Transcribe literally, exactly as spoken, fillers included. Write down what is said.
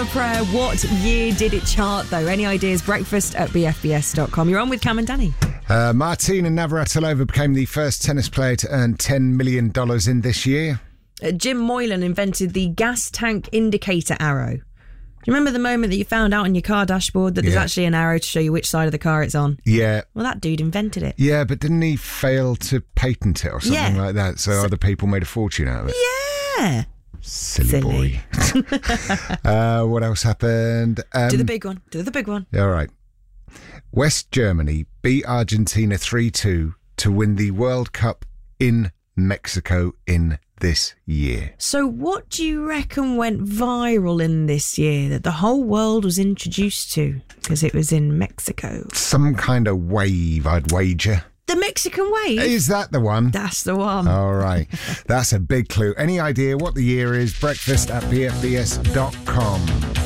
prayer. What year did it chart, though? Any ideas? Breakfast at b f b s dot com. You're on with Cam and Danny. Uh, Martina Navratilova became the first tennis player to earn ten million dollars in this year. Uh, Jim Moylan invented the gas tank indicator arrow. Do you remember the moment that you found out on your car dashboard that there's Yeah. actually an arrow to show you which side of the car it's on? Yeah. Well, that dude invented it. Yeah, but didn't he fail to patent it or something Yeah. like that? So, So- other people made a fortune out of it. Yeah. Silly, Silly. boy. uh, what else happened? Um, Do the big one. Do the big one. All right. West Germany beat Argentina three two to win the World Cup in Mexico in this year. So what do you reckon went viral in this year that the whole world was introduced to? Because it was in Mexico. Some kind of wave, I'd wager. The Mexican wave? Is that the one? That's the one. All right. That's a big clue. Any idea what the year is? Breakfast at b f b s dot com.